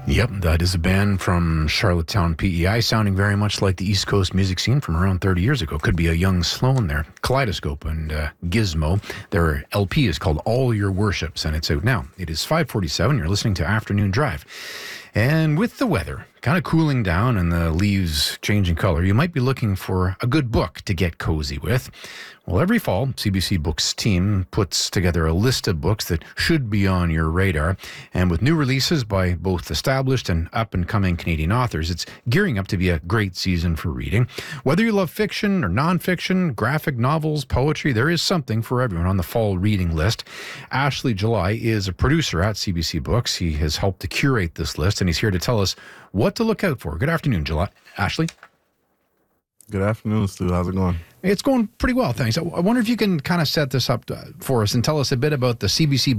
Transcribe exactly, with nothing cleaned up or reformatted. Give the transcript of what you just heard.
Yep, that is a band from Charlottetown, P E I, sounding very much like the East Coast music scene from around thirty years ago. Could be a young Sloan there. Kaleidoscope and uh, Gizmo. Their L P is called All Your Worships, and it's out now. It is five forty-seven. You're listening to Afternoon Drive. And with the weather kind of cooling down and the leaves changing color, you might be looking for a good book to get cozy with. Well, every fall, C B C Books team puts together a list of books that should be on your radar. And with new releases by both established and up-and-coming Canadian authors, it's gearing up to be a great season for reading. Whether you love fiction or nonfiction, graphic novels, poetry, there is something for everyone on the fall reading list. Ashley July is a producer at C B C Books. He has helped to curate this list, and he's here to tell us what to look out for. Good afternoon, July. Ashley. Good afternoon, Stu. How's it going? It's going pretty well, thanks. I wonder if you can kind of set this up for us and tell us a bit about the C B C